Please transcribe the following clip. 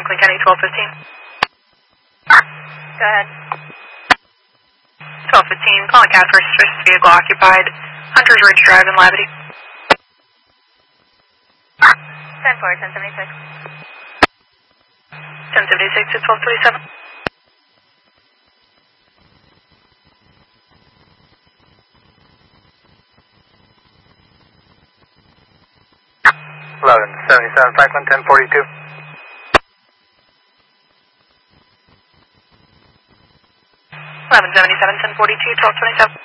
Franklin County 1215. Go ahead. 1215, calling CAD for suspicious vehicle occupied. Hunters Ridge Drive in Labadee. 10-4, 1076. 1076 to 1227. 1177 Franklin 1042. 1177 1042 1227.